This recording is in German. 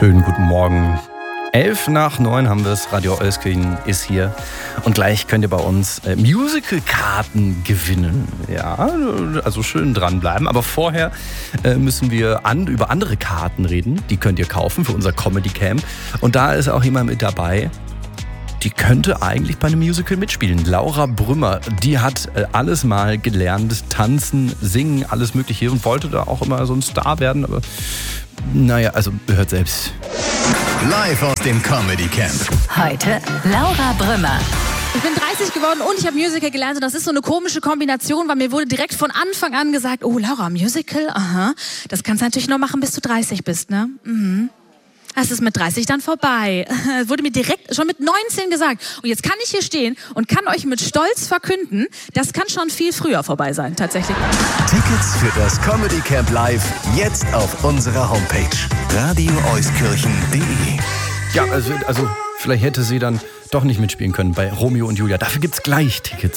Schönen guten Morgen. 8:11 haben wir es. Radio Euskirchen ist hier. Und gleich könnt ihr bei uns Musical-Karten gewinnen. Ja, also schön dranbleiben. Aber vorher müssen wir über andere Karten reden. Die könnt ihr kaufen für unser Comedy Camp. Und da ist auch jemand mit dabei. Die könnte eigentlich bei einem Musical mitspielen. Laura Brümmer, die hat alles mal gelernt. Tanzen, singen, alles mögliche. Und wollte da auch immer so ein Star werden. Aber naja, also hört selbst. Live aus dem Comedy Camp. Heute Laura Brümmer. Ich bin 30 geworden und ich habe Musical gelernt und das ist so eine komische Kombination, weil mir wurde direkt von Anfang an gesagt, oh Laura, Musical, aha, das kannst du natürlich nur machen, bis du 30 bist, ne? Mhm. Das ist mit 30 dann vorbei. Das wurde mir direkt schon mit 19 gesagt. Und jetzt kann ich hier stehen und kann euch mit Stolz verkünden, das kann schon viel früher vorbei sein, tatsächlich. Tickets für das Comedy Camp Live jetzt auf unserer Homepage radioeuskirchen.de. Ja, also vielleicht hätte sie dann doch nicht mitspielen können bei Romeo und Julia. Dafür gibt's gleich Tickets.